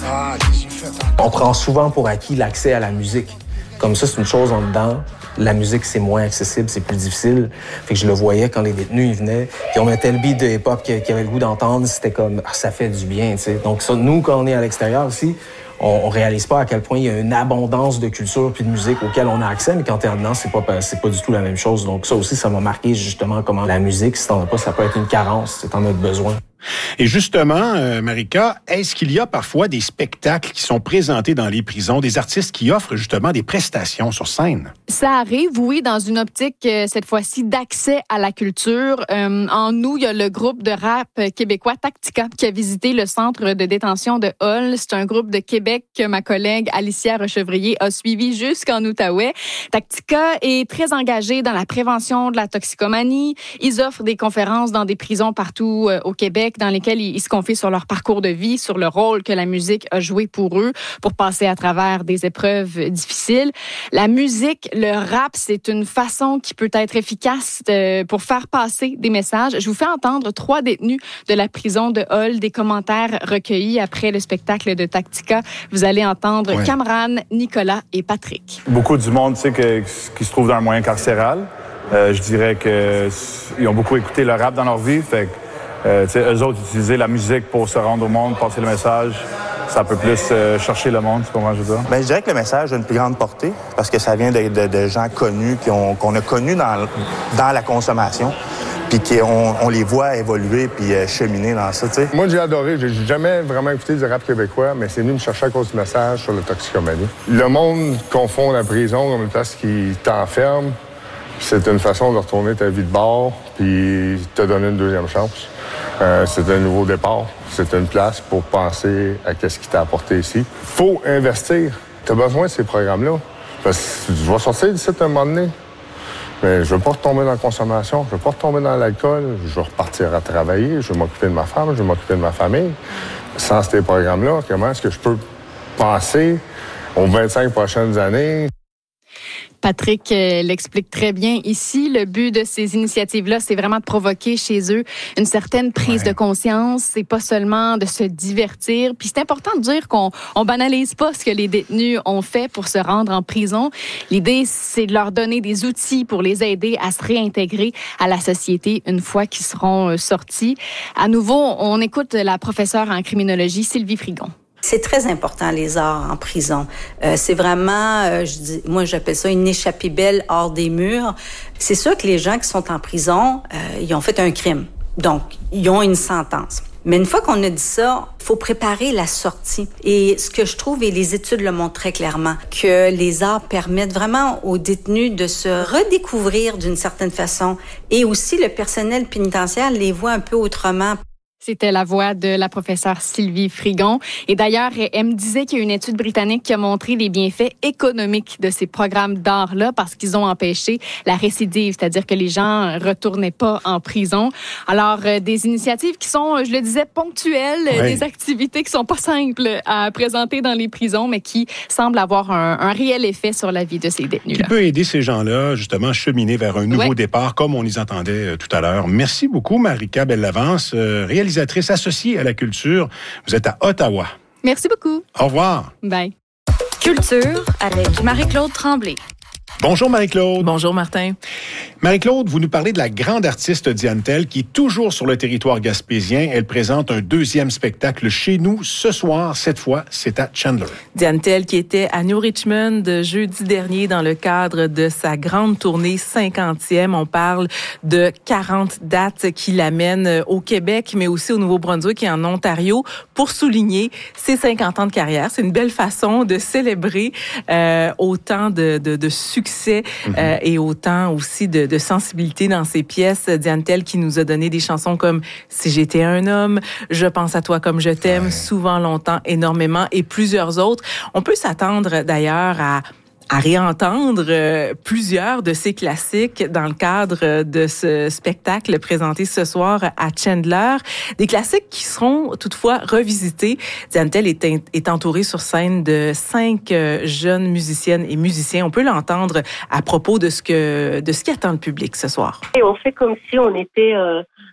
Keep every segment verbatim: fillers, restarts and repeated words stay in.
On prend souvent pour acquis l'accès à la musique. Comme ça, c'est une chose en dedans. La musique, c'est moins accessible, c'est plus difficile. Fait que je le voyais quand les détenus, ils venaient, puis on mettait le beat de hip-hop qu'ils avaient le goût d'entendre, c'était comme, ah, ça fait du bien, tu sais. Donc ça, nous, quand on est à l'extérieur aussi, on, on réalise pas à quel point il y a une abondance de culture puis de musique auquel on a accès, mais quand t'es en dedans, c'est pas, c'est pas du tout la même chose. Donc ça aussi, ça m'a marqué justement comment la musique, si t'en as pas, ça peut être une carence, si t'en as besoin. Et justement, euh, Marika, est-ce qu'il y a parfois des spectacles qui sont présentés dans les prisons, des artistes qui offrent justement des prestations sur scène? Ça arrive, oui, dans une optique, euh, cette fois-ci, d'accès à la culture. Euh, en nous, il y a le groupe de rap québécois Tactica qui a visité le centre de détention de Hull. C'est un groupe de Québec que ma collègue Alicia Rochevrier a suivi jusqu'en Outaouais. Tactica est très engagé dans la prévention de la toxicomanie. Ils offrent des conférences dans des prisons partout euh, au Québec, dans lesquels ils se confient sur leur parcours de vie, sur le rôle que la musique a joué pour eux, pour passer à travers des épreuves difficiles. La musique, le rap, c'est une façon qui peut être efficace de, pour faire passer des messages. Je vous fais entendre trois détenus de la prison de Hull, des commentaires recueillis après le spectacle de Tactica. Vous allez entendre ouais. Cameron, Nicolas et Patrick. Beaucoup du monde, tu sais, que, qui se trouve dans le moyen carcéral, euh, je dirais qu'ils ont beaucoup écouté le rap dans leur vie, fait que Euh, eux autres, utiliser la musique pour se rendre au monde, passer le message, ça peut plus euh, chercher le monde, tu comprends, je veux dire? Bien, je dirais que le message a une plus grande portée parce que ça vient de, de, de gens connus qui ont, qu'on a connus dans, dans la consommation, puis qu'on on les voit évoluer puis euh, cheminer dans ça, tu sais. Moi, j'ai adoré. J'ai jamais vraiment écouté du rap québécois, mais c'est venu me chercher à cause du message sur la toxicomanie. Le monde confond la prison comme une place qui t'enferme. C'est une façon de retourner ta vie de bord puis te donner une deuxième chance. Euh, c'est un nouveau départ. C'est une place pour penser à qu'est-ce qui t'a apporté ici. Faut investir. T'as besoin de ces programmes-là. Parce que je vais sortir d'ici à un moment donné. Mais je veux pas retomber dans la consommation. Je veux pas retomber dans l'alcool. Je veux repartir à travailler. Je veux m'occuper de ma femme. Je veux m'occuper de ma famille. Sans ces programmes-là, comment est-ce que je peux penser aux vingt-cinq prochaines années? Patrick euh, l'explique très bien ici. Le but de ces initiatives-là, c'est vraiment de provoquer chez eux une certaine prise ouais. de conscience. C'est pas seulement de se divertir. Puis c'est important de dire qu'on on banalise pas ce que les détenus ont fait pour se rendre en prison. L'idée, c'est de leur donner des outils pour les aider à se réintégrer à la société une fois qu'ils seront sortis. À nouveau, on écoute la professeure en criminologie, Sylvie Frigon. C'est très important, les arts en prison. Euh, c'est vraiment, euh, je dis, moi j'appelle ça une échappée belle hors des murs. C'est sûr que les gens qui sont en prison, euh, ils ont fait un crime. Donc, ils ont une sentence. Mais une fois qu'on a dit ça, il faut préparer la sortie. Et ce que je trouve, et les études le montrent très clairement, que les arts permettent vraiment aux détenus de se redécouvrir d'une certaine façon. Et aussi, le personnel pénitentiaire les voit un peu autrement. C'était la voix de la professeure Sylvie Frigon. Et d'ailleurs, elle me disait qu'il y a une étude britannique qui a montré les bienfaits économiques de ces programmes d'art-là parce qu'ils ont empêché la récidive, c'est-à-dire que les gens retournaient pas en prison. Alors, euh, des initiatives qui sont, je le disais, ponctuelles, oui. des activités qui sont pas simples à présenter dans les prisons, mais qui semblent avoir un, un réel effet sur la vie de ces détenus-là. Qui peut aider ces gens-là, justement, à cheminer vers un nouveau ouais. départ, comme on les entendait tout à l'heure. Merci beaucoup, Marika Bellavance, euh, réalisatrice associée à la culture. Vous êtes à Ottawa. Merci beaucoup. Au revoir. Bye. Culture avec Marie-Claude Tremblay. Bonjour Marie-Claude. Bonjour Martin. Marie-Claude, vous nous parlez de la grande artiste Diane Tell qui est toujours sur le territoire gaspésien. Elle présente un deuxième spectacle chez nous ce soir. Cette fois, c'est à Chandler. Diane Tell qui était à New Richmond jeudi dernier dans le cadre de sa grande tournée cinquantième. On parle de quarante dates qui l'amènent au Québec, mais aussi au Nouveau-Brunswick et en Ontario pour souligner ses cinquante ans de carrière. C'est une belle façon de célébrer euh, autant de, de, de succès mm-hmm. euh, et autant aussi de, de sensibilité dans ses pièces. Diane Tell qui nous a donné des chansons comme « Si j'étais un homme »,« Je pense à toi comme je t'aime ouais. »,« Souvent, longtemps, énormément » et plusieurs autres. On peut s'attendre d'ailleurs à à réentendre euh, plusieurs de ces classiques dans le cadre de ce spectacle présenté ce soir à Chandler. Des classiques qui seront toutefois revisités. Diane Tell est, in- est entourée sur scène de cinq euh, jeunes musiciennes et musiciens. On peut l'entendre à propos de ce que de ce qui attend le public ce soir. Et on fait comme si on était euh,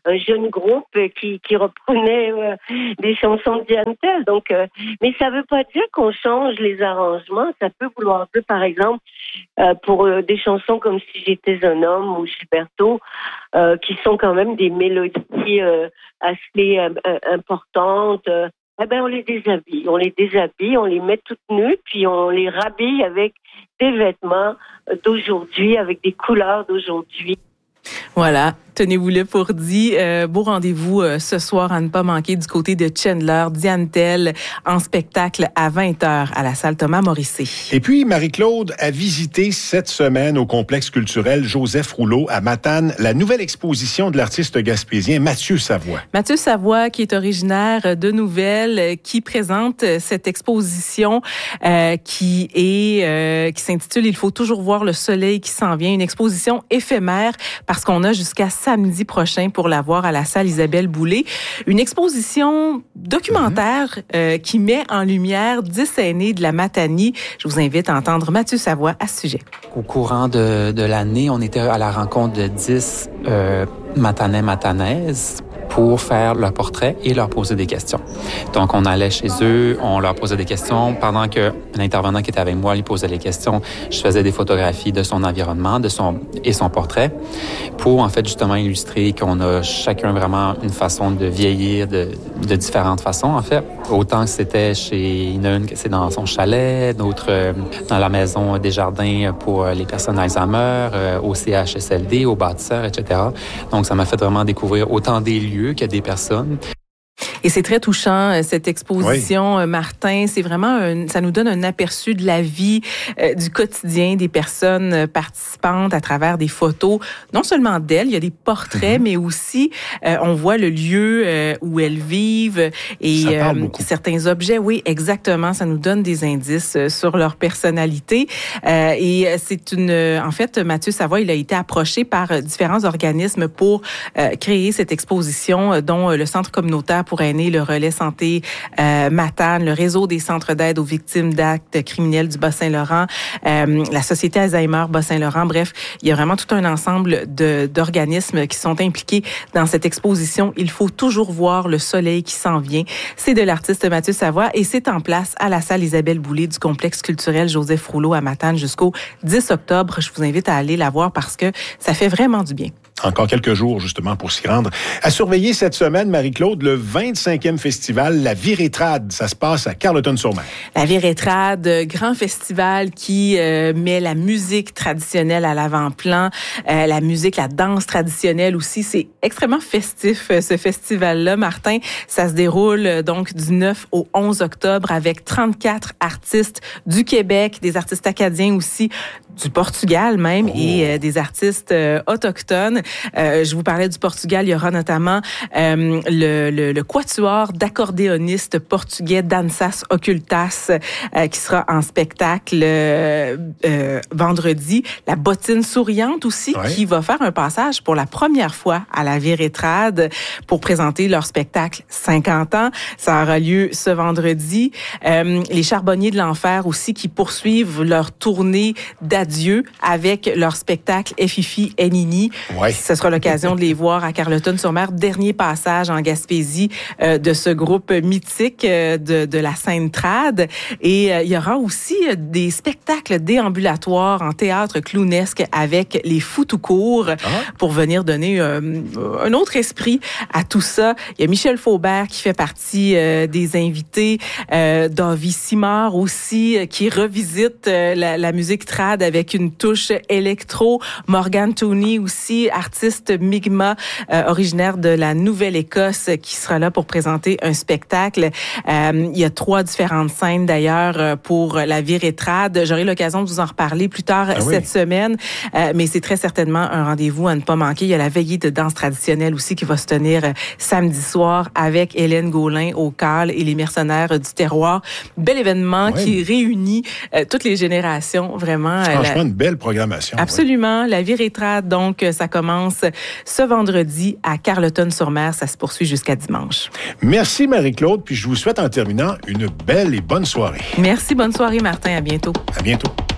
un jeune groupe qui, qui reprenait euh, des chansons de Diane Tell. Donc, euh, mais ça veut pas dire qu'on change les arrangements. Ça peut vouloir dire, par exemple, euh, pour euh, des chansons comme Si j'étais un homme ou Gilberto, euh, qui sont quand même des mélodies euh, assez euh, importantes. Euh, eh ben, on les déshabille. On les déshabille, on les met toutes nues, puis on les rhabille avec des vêtements d'aujourd'hui, avec des couleurs d'aujourd'hui. Voilà, tenez-vous-le pour dit. Euh, beau rendez-vous euh, ce soir à ne pas manquer du côté de Chandler, Diane Tell, en spectacle à vingt heures à la salle Thomas Morrissey. Et puis, Marie-Claude a visité cette semaine au complexe culturel Joseph Rouleau à Matane la nouvelle exposition de l'artiste gaspésien Mathieu Savoie. Mathieu Savoie, qui est originaire de Nouvelle, qui présente cette exposition euh, qui est euh, qui s'intitule « Il faut toujours voir le soleil qui s'en vient », une exposition éphémère parce qu'on a jusqu'à samedi prochain pour la voir à la salle Isabelle Boulay. Une exposition documentaire euh, qui met en lumière dix aînés de la Matanie. Je vous invite à entendre Mathieu Savoie à ce sujet. Au courant de, de l'année, on était à la rencontre de dix euh, Matanais, Matanaises pour faire leur portrait et leur poser des questions. Donc, on allait chez eux, on leur posait des questions. Pendant que l'intervenant qui était avec moi lui posait les questions, je faisais des photographies de son environnement de son et son portrait pour, en fait, justement illustrer qu'on a chacun vraiment une façon de vieillir de, de différentes façons, en fait. Autant que c'était chez une, que c'est dans son chalet, d'autres euh, dans la maison des jardins pour les personnes Alzheimer, euh, au C H S L D, au bâtisseur, et cetera. Donc, ça m'a fait vraiment découvrir autant des lieux qu'il y a des personnes. Et c'est très touchant, cette exposition, oui. Martin. C'est vraiment, un, ça nous donne un aperçu de la vie, euh, du quotidien des personnes participantes à travers des photos. Non seulement d'elles, il y a des portraits, mm-hmm. mais aussi, euh, on voit le lieu euh, où elles vivent et euh, certains objets. Oui, exactement. Ça nous donne des indices sur leur personnalité. Euh, et c'est une, en fait, Mathieu Savoie, il a été approché par différents organismes pour euh, créer cette exposition, dont le Centre communautaire pour aînés, le Relais Santé euh, Matane, le Réseau des centres d'aide aux victimes d'actes criminels du Bas-Saint-Laurent, euh, la Société Alzheimer Bas-Saint-Laurent. Bref, il y a vraiment tout un ensemble de, d'organismes qui sont impliqués dans cette exposition. Il faut toujours voir le soleil qui s'en vient. C'est de l'artiste Mathieu Savoie et c'est en place à la salle Isabelle Boulay du complexe culturel Joseph Rouleau à Matane jusqu'au dix octobre. Je vous invite à aller la voir parce que ça fait vraiment du bien. Encore quelques jours, justement, pour s'y rendre. À surveiller cette semaine, Marie-Claude, le vingt-cinquième festival La Virétrade. Ça se passe à Carleton-sur-Mer. La Virétrade, grand festival qui euh, met la musique traditionnelle à l'avant-plan, euh, la musique, la danse traditionnelle aussi. C'est extrêmement festif, ce festival-là, Martin. Ça se déroule euh, donc du neuf au onze octobre avec trente-quatre artistes du Québec, des artistes acadiens aussi, du Portugal même, oh. et euh, des artistes euh, autochtones. Euh, je vous parlais du Portugal. Il y aura notamment euh, le, le, le quatuor d'accordéonistes portugais Danças Ocultas euh, qui sera en spectacle euh, euh, vendredi. La Bottine Souriante aussi, ouais. qui va faire un passage pour la première fois à la Virétrade pour présenter leur spectacle cinquante ans. Ça aura lieu ce vendredi. Euh, les Charbonniers de l'Enfer aussi qui poursuivent leur tournée d'adieu avec leur spectacle Efifi et Nini. Ouais. Ce sera l'occasion de les voir à Carleton-sur-Mer. Dernier passage en Gaspésie euh, de ce groupe mythique euh, de, de la scène trad. Et euh, il y aura aussi euh, des spectacles déambulatoires en théâtre clownesque avec les Fous tout court ah. pour venir donner euh, un autre esprit à tout ça. Il y a Michel Faubert qui fait partie euh, des invités. Euh, David Simard aussi euh, qui revisite euh, la, la musique trad avec une touche électro. Morgan Tooney aussi, artiste Mi'kmaq, euh, originaire de la Nouvelle-Écosse, qui sera là pour présenter un spectacle. Euh, il y a trois différentes scènes d'ailleurs pour la Virétrade. J'aurai l'occasion de vous en reparler plus tard ah cette oui. semaine, euh, mais c'est très certainement un rendez-vous à ne pas manquer. Il y a la veillée de danse traditionnelle aussi qui va se tenir samedi soir avec Hélène Gaulin au Cal et les mercenaires du terroir. Bel événement oui. qui réunit euh, toutes les générations, vraiment. Franchement, la... une belle programmation. Absolument. Oui. La Virétrade, donc, ça commence ce vendredi à Carleton-sur-Mer. Ça se poursuit jusqu'à dimanche. Merci, Marie-Claude. Puis je vous souhaite, en terminant, une belle et bonne soirée. Merci. Bonne soirée, Martin. À bientôt. À bientôt.